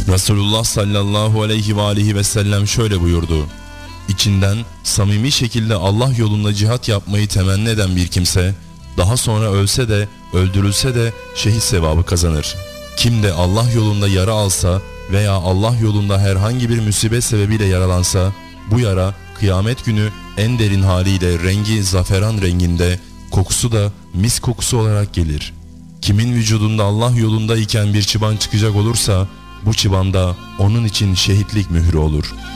Resulullah sallallahu aleyhi ve aleyhi ve sellem şöyle buyurdu: İçinden samimi şekilde Allah yolunda cihat yapmayı temenni eden bir kimse, daha sonra ölse de öldürülse de şehit sevabı kazanır. Kim de Allah yolunda yara alsa veya Allah yolunda herhangi bir musibet sebebiyle yaralansa, bu yara kıyamet günü en derin haliyle rengi zaferan renginde, kokusu da mis kokusu olarak gelir. Kimin vücudunda Allah yolunda iken bir çıban çıkacak olursa, bu çıban da onun için şehitlik mührü olur.